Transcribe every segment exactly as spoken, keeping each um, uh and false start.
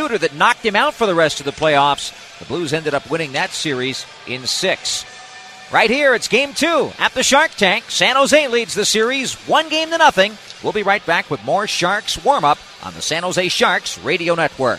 shooter that knocked him out for the rest of the playoffs. The Blues ended up winning that series in six. Right here, it's game two at the Shark Tank. San Jose leads the series one game to nothing. We'll be right back with more Sharks warm-up on the San Jose Sharks Radio Network.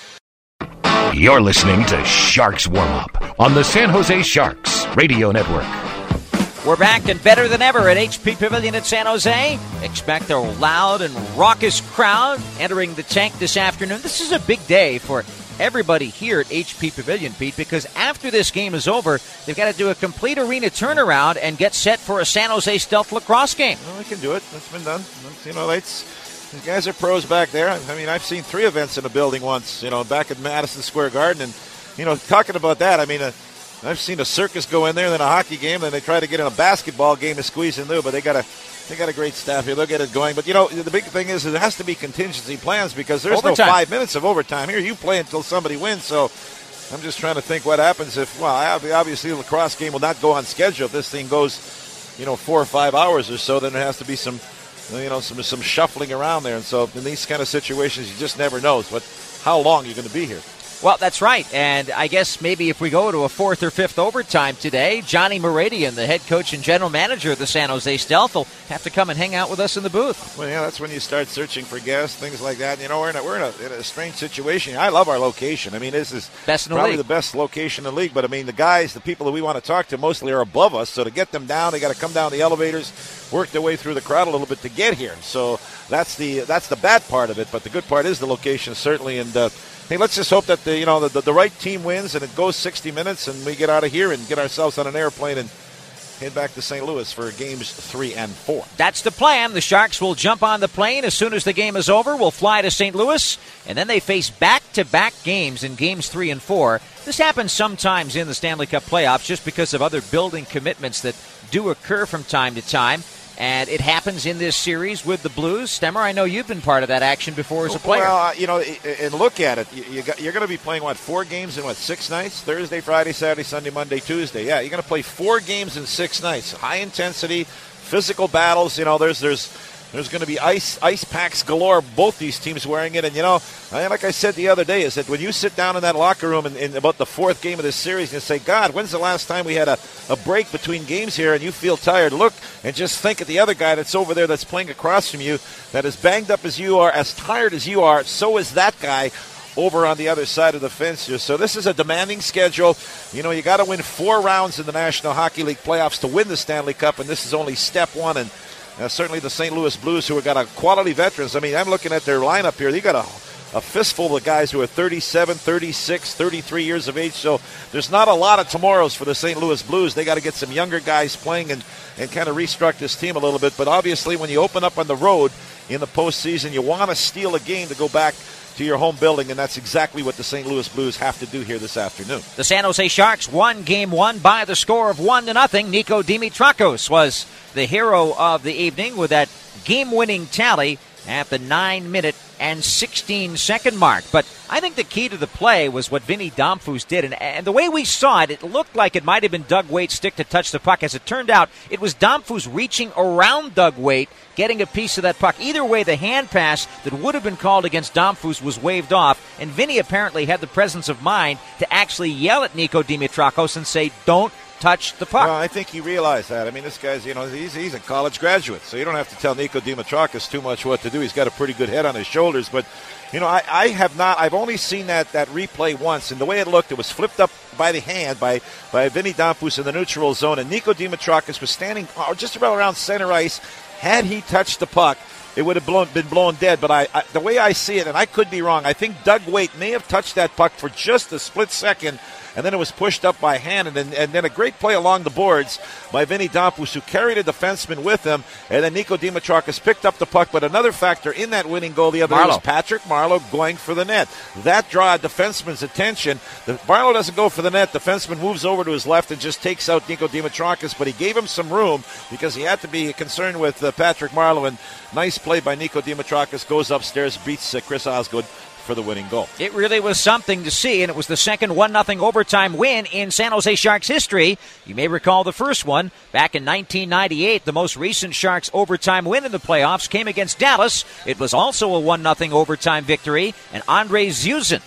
You're listening to Sharks Warm-Up on the San Jose Sharks Radio Network. We're back and better than ever at H P Pavilion at San Jose. Expect a loud and raucous crowd entering the tank this afternoon. This is a big day for everybody here at H P Pavilion, Pete, because after this game is over, they've got to do a complete arena turnaround and get set for a San Jose Stealth lacrosse game. Well, they can do it. That's been done. You know, it's, these guys are pros back there. I mean, I've seen three events in a building once, you know, back at Madison Square Garden. And, you know, talking about that, I mean, uh, I've seen a circus go in there, then a hockey game, then they try to get in a basketball game to squeeze in there, but they got a they got a great staff here. They'll get it going. But, you know, the big thing is there has to be contingency plans because there's overtime. no five minutes of overtime here. You play until somebody wins, so I'm just trying to think what happens if, well, obviously the lacrosse game will not go on schedule. If this thing goes, you know, four or five hours or so, then there has to be some, you know, some some shuffling around there. And so in these kind of situations, you just never know what, how long you're going to be here. Well, that's right, and I guess maybe if we go to a fourth or fifth overtime today, Johnny Moradian, the head coach and general manager of the San Jose Stealth, will have to come and hang out with us in the booth. Well, yeah, that's when you start searching for guests, things like that. You know, we're in a, we're in a, in a strange situation. I love our location. I mean, this is best in the probably league. the best location in the league, but, I mean, the guys, the people that we want to talk to mostly are above us, so to get them down, they got to come down the elevators, work their way through the crowd a little bit to get here. So that's the that's the bad part of it, but the good part is the location, certainly, and uh, hey, let's just hope that the you know the, the, the right team wins and it goes sixty minutes and we get out of here and get ourselves on an airplane and head back to Saint Louis for games three and four. That's the plan. The Sharks will jump on the plane as soon as the game is over. We'll fly to Saint Louis, and then they face back-to-back games in games three and four. This happens sometimes in the Stanley Cup playoffs just because of other building commitments that do occur from time to time. And it happens in this series with the Blues. Stemmer, I know you've been part of that action before as a player. Well, uh, you know, and look at it. You, you got, you're going to be playing, what, four games in, what, six nights? Thursday, Friday, Saturday, Sunday, Monday, Tuesday. Yeah, you're going to play four games in six nights. High intensity, physical battles. You know, there's there's there's going to be ice ice packs galore, both these teams wearing it. And, you know, like I said the other day, is that when you sit down in that locker room in, in about the fourth game of this series and you say, God, when's the last time we had a, a break between games here and you feel tired? Look and just think of the other guy that's over there that's playing across from you, that as banged up as you are, as tired as you are, so is that guy over on the other side of the fence here. So this is a demanding schedule. You know, you got to win four rounds in the National Hockey League playoffs to win the Stanley Cup, and this is only step one. And uh, certainly the Saint Louis Blues, who have got a quality veterans. I mean, I'm looking at their lineup here. They got a a fistful of guys who are thirty-seven, thirty-six, thirty-three years of age. So there's not a lot of tomorrows for the Saint Louis Blues. They got to get some younger guys playing and, and kind of restructure this team a little bit. But obviously when you open up on the road in the postseason, you want to steal a game to go back to your home building, and that's exactly what the Saint Louis Blues have to do here this afternoon. The San Jose Sharks won game one by the score of one to nothing. Nico Dimitrakos was the hero of the evening with that game-winning tally at the nine-minute and sixteen-second mark. But I think the key to the play was what Vinny Damphousse did. And, and the way we saw it, it looked like it might have been Doug Waite's stick to touch the puck. As it turned out, it was Damphousse reaching around Doug Waite, getting a piece of that puck. Either way, the hand pass that would have been called against Damphousse was waved off. And Vinny apparently had the presence of mind to actually yell at Nico Dimitrakos and say, don't touch the puck. Well, I think he realized that. I mean, this guy's, you know, he's, he's a college graduate, so you don't have to tell Nico Dimitrakos too much what to do. He's got a pretty good head on his shoulders. But, you know, I, I have not, I've only seen that, that replay once, and the way it looked, it was flipped up by the hand by, by Vinny Damphousse in the neutral zone, and Nico Dimitrakos was standing just about around center ice. Had he touched the puck, it would have blown, been blown dead. But I, I, the way I see it, and I could be wrong, I think Doug Waite may have touched that puck for just a split second, and then it was pushed up by hand, and then, and then a great play along the boards by Vinny Damphousse, who carried a defenseman with him, and then Nico Dimitrakos picked up the puck. But another factor in that winning goal the other day was Patrick Marleau going for the net. That drew a defenseman's attention. The, Marleau doesn't go for the net. The defenseman moves over to his left and just takes out Nico Dimitrakos, but he gave him some room because he had to be concerned with uh, Patrick Marleau, and nice play by Nico Dimitrakos, goes upstairs, beats uh, Chris Osgood for the winning goal. It really was something to see, and it was the second one nothing overtime win in San Jose Sharks history. You may recall the first one back in nineteen ninety-eight. The most recent Sharks overtime win in the playoffs came against Dallas. It was also a one nothing overtime victory, and Andrei Zuzin